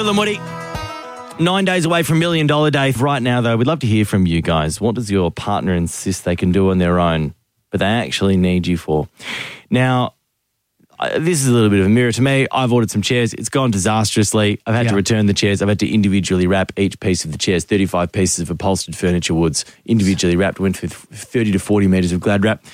Will and Woody. 9 days away from $1 Million Day. Right now, though, we'd love to hear from you guys. What does your partner insist they can do on their own, but they actually need you for? Now, this is a little bit of a mirror to me. I've ordered some chairs. It's gone disastrously. I've had to return the chairs. I've had to individually wrap each piece of the chairs, 35 pieces of upholstered furniture woods, individually wrapped, went for 30 to 40 metres of Glad wrap.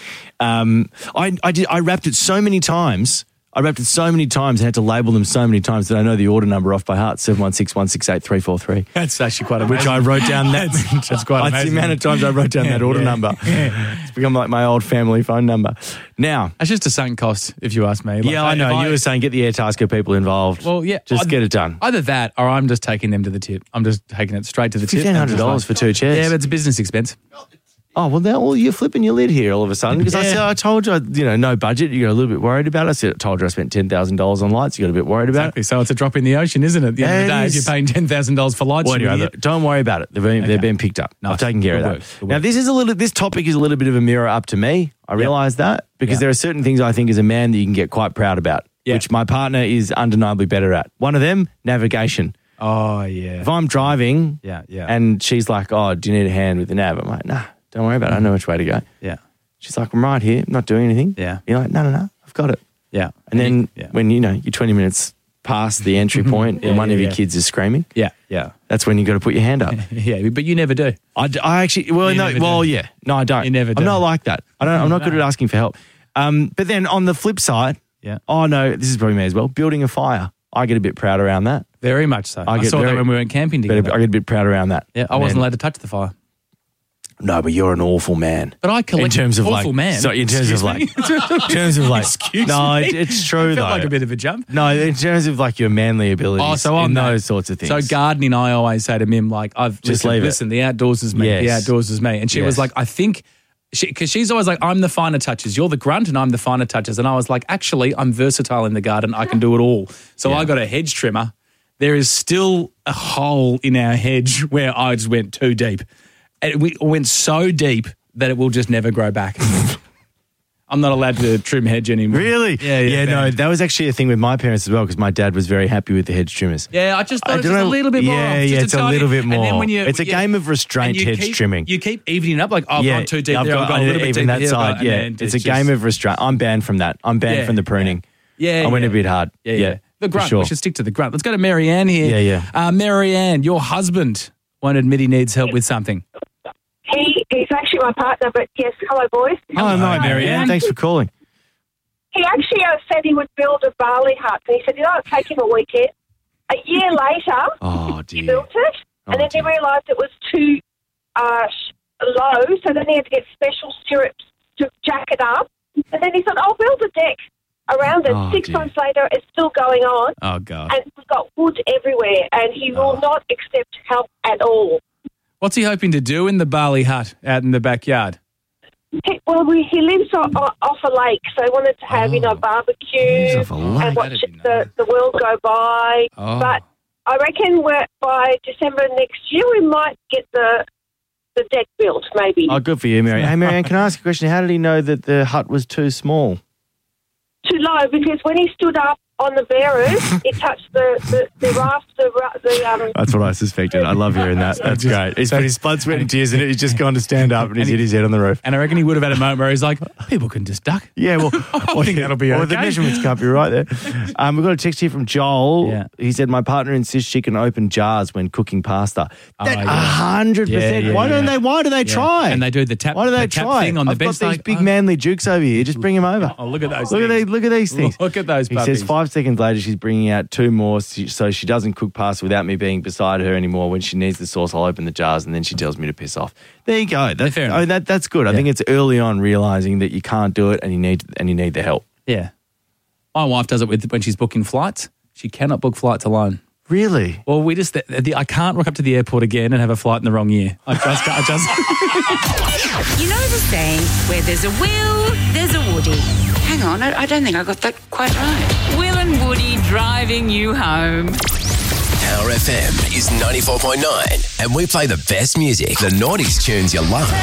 I wrapped it so many times. I had to label them so many times that I know the order number off by heart, 716-168-343. That's actually quite amazing. Which I wrote down that. That's quite amazing. That's the amount of times I wrote down that order number. It's become like my old family phone number. Now. That's just a sunk cost, if you ask me. Like, I know. You were saying get the Airtasker people involved. Well, yeah. Just get it done. Either that or I'm just taking them to the tip. I'm just taking it straight to the tip. $1,500 for 2 chairs. Yeah, but it's a business expense. Oh, well, you're flipping your lid here all of a sudden. Because I said, I told you, no budget. You got a little bit worried about it. I told you I spent $10,000 on lights. You got a bit worried about it. So it's a drop in the ocean, isn't it? At the end of the day, if you're paying $10,000 for lights. Don't worry about it. They've been picked up. Nice. I've taken care of that. Now, this topic is a little bit of a mirror up to me. I realise that because there are certain things I think as a man that you can get quite proud about, which my partner is undeniably better at. One of them, navigation. Oh, yeah. If I'm driving and she's like, oh, do you need a hand with the nav? I'm like, nah. Don't worry about it. I know which way to go. Yeah. She's like, I'm right here. I'm not doing anything. Yeah. You're like, no. I've got it. Yeah. And then when, you're 20 minutes past the entry point and one of your kids is screaming. Yeah. That's when you got to put your hand up. Yeah, but you never do. I actually, No, I don't. You never do. I'm not like that. I'm not good at asking for help. But then on the flip side, oh no, this is probably me as well, building a fire. I get a bit proud around that. Very much so. I saw that when we went camping together. I get a bit proud around that. Yeah, I wasn't allowed to touch the fire. No, but you're an awful man. But I collect awful man. So in terms of like, excuse me. It's true I felt though. like a bit of a jump. No, in terms of like your manly abilities. Oh, so on those sorts of things. So gardening, I always say to Mim, like, listen, the outdoors is me. Yes. The outdoors is me. And she was like, I think, because she's always like, I'm the finer touches. You're the grunt and I'm the finer touches. And I was like, actually, I'm versatile in the garden. I can do it all. So I got a hedge trimmer. There is still a hole in our hedge where I just went too deep. And we went so deep that it will just never grow back. I'm not allowed to trim hedge anymore. Really? Yeah, no, that was actually a thing with my parents as well because my dad was very happy with the hedge trimmers. Yeah, I just thought it was a little bit more. It's a little bit more. And then it's a game of restraint, hedge trimming. You keep evening up like, I've gone too deep there, I've gone a little bit deep that here. Side, it's a game of restraint. I'm banned from that. I'm banned from the pruning. I went a bit hard. Yeah. The grunt. Sure. We should stick to the grunt. Let's go to Marianne here. Yeah. Marianne, your husband won't admit he needs help with something. He's actually my partner, but yes, hello, boys. Hello, Marianne. Thanks for calling. He actually said he would build a barley hut. And he said, it'll take him a weekend. A year later, he built it, and then he realised it was too low, so then he had to get special stirrups to jack it up. And then he said, I'll build a deck around it. 6 months later, it's still going on. Oh, God. And we've got wood everywhere, and he will not accept help at all. What's he hoping to do in the barley hut out in the backyard? He lives off a lake, so he wanted to have, barbecue and watch the world go by. Oh. But I reckon by December next year, we might get the deck built, maybe. Oh, good for you, Marianne. Hey, Marianne, can I ask a question? How did he know that the hut was too small? Too low, because when he stood up on the bearers, it touched the raft, That's what I suspected. I love hearing that. That's great. He's put his blood, sweat and tears in it. He's just gone to stand up and he's hit his head on the roof. And I reckon he would have had a moment where he's like, people can just duck. Yeah, well, I think that'll be okay. Well, the measurements can't be right there. We've got a text here from Joel. Yeah. He said, my partner insists she can open jars when cooking pasta. 100%. Why do they try? And they do the tap. Why do they try? Thing on I've got these big manly jukes over here. Just bring them over. Oh, look at those. Look at these things. Look at those puppies. He says 5 seconds later she's bringing out 2 more so she doesn't cook pasta without me being beside her anymore. When she needs the sauce, I'll open the jars and then she tells me to piss off. There you go. That's good. I think it's early on realising that you can't do it and you need the help. Yeah. My wife does it when she's booking flights. She cannot book flights alone. Really? Well, I can't rock up to the airport again and have a flight in the wrong year. I just You know the saying, where there's a Will, there's a Woody. Hang on, I don't think I got that quite right. Will and Woody driving you home. Power FM is 94.9 and we play the best music, the naughties tunes you love.